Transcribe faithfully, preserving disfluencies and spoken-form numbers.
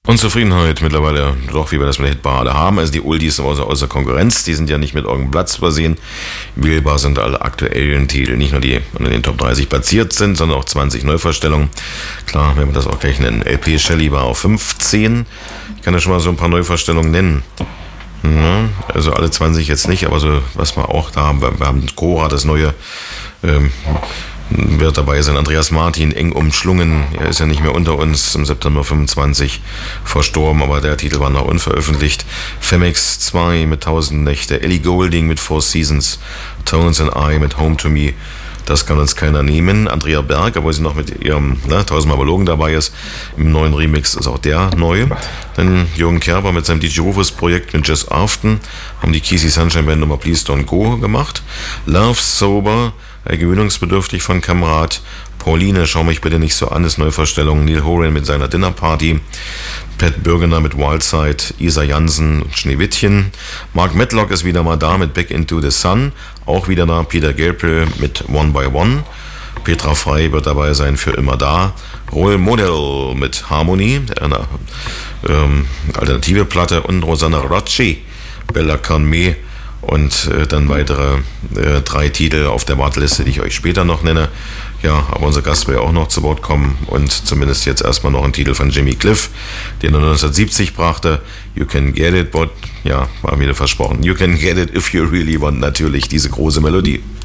Unzufriedenheit mittlerweile doch, wie wir das mit der Hitparade haben. Also die Oldies außer, außer Konkurrenz, die sind ja nicht mit irgendeinem Platz versehen. Wählbar sind alle aktuellen Titel, nicht nur die in den Top dreißig platziert sind, sondern auch zwanzig Neuvorstellungen. Klar, wenn wir das auch gleich nennen. L P Shelly war auf fünfzehn. Ich kann ja schon mal so ein paar Neuvorstellungen nennen. Ja, also alle zwanzig jetzt nicht, aber so, was wir auch da haben, wir, wir haben Cora, das neue, ähm, wird dabei sein. Andreas Martin, eng umschlungen. Er ist ja nicht mehr unter uns, im September fünfundzwanzig verstorben, aber der Titel war noch unveröffentlicht. Femex zwei mit tausend Nächte, Ellie Goulding mit Four Seasons, Tones and I mit Home to Me. Das kann uns keiner nehmen. Andrea Berg, obwohl sie noch mit ihrem ne, tausendmal Belogen dabei ist, im neuen Remix ist auch der neu. Dann Jürgen Kerber mit seinem D J Rufus Projekt mit Jess Afton haben die Keezy Sunshine Band Nummer Please Don't Go gemacht. Love Sober, gewöhnungsbedürftig von Kamerad. Pauline, schau mich bitte nicht so an, ist Neuvorstellung. Neil Horan mit seiner Dinnerparty. Pat Bürgener mit Wildside. Isa Jansen und Schneewittchen. Mark Medlock ist wieder mal da mit Back Into the Sun. Auch wieder da. Peter Gabriel mit One by One. Petra Frey wird dabei sein für immer da. Role Model mit Harmony, eine ähm, alternative Platte. Und Rosanna Rocci, Bella Canme. Und äh, dann weitere äh, drei Titel auf der Warteliste, die ich euch später noch nenne. Ja, aber unser Gast will ja auch noch zu Wort kommen und zumindest jetzt erstmal noch ein Titel von Jimmy Cliff, den er neunzehnhundertsiebzig brachte. You Can Get It, but, ja, war wieder versprochen. You Can Get It if you really want, natürlich, diese große Melodie.